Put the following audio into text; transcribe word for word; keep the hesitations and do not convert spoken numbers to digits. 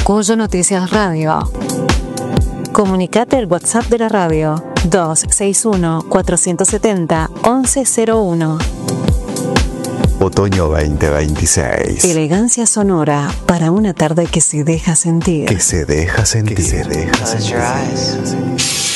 Cuyo Noticias Radio. Comunicate al WhatsApp de la radio dos seis uno, cuatro siete cero, once cero uno. Otoño veinte veintiséis. Elegancia sonora para una tarde que se deja sentir. Que se deja sentir. Que se deja sentir.